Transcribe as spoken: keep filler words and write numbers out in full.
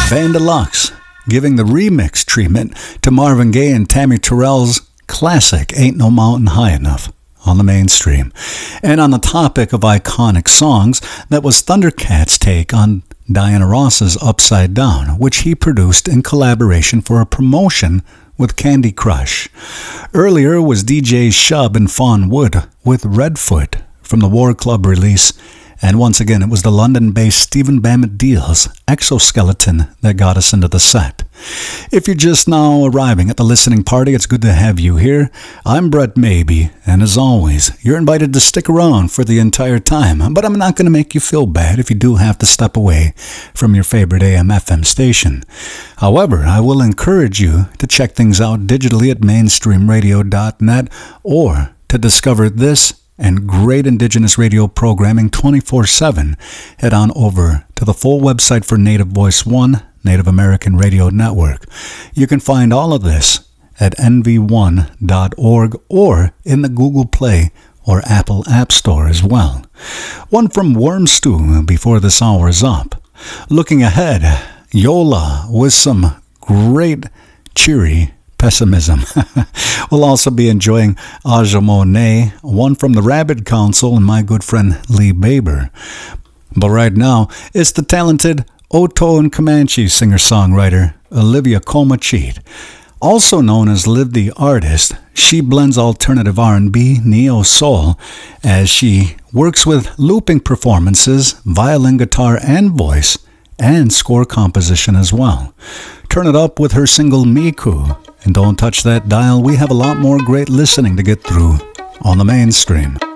Van Deluxe, giving the remix treatment to Marvin Gaye and Tammy Terrell's classic Ain't No Mountain High Enough on the mainstream. And on the topic of iconic songs, that was Thundercats' take on Diana Ross's Upside Down, which he produced in collaboration for a promotion with Candy Crush. Earlier was D J Shub and Fawn Wood with Redfoot from the War Club release. And once again, it was the London-based Stephen Bamidale's Exoskeleton that got us into the set. If you're just now arriving at the listening party, it's good to have you here. I'm Brett Maybe, and as always, you're invited to stick around for the entire time. But I'm not going to make you feel bad if you do have to step away from your favorite A M F M station. However, I will encourage you to check things out digitally at mainstream radio dot net or to discover this and great Indigenous radio programming twenty-four seven, head on over to the full website for Native Voice One, Native American Radio Network. You can find all of this at N V one dot org or in the Google Play or Apple App Store as well. One from Worm Stew before this hour is up. Looking ahead, Yola with some great cheery pessimism. We'll also be enjoying Aja Monet, one from the Rabbit Council, and my good friend Lee Baber. But right now, it's the talented Oto and Comanche singer-songwriter Olivia Comachit. Also known as Liv the Artist, she blends alternative R and B, neo-soul, as she works with looping performances, violin, guitar, and voice, and score composition as well. Turn it up with her single Miku. And don't touch that dial, we have a lot more great listening to get through on the mainstream.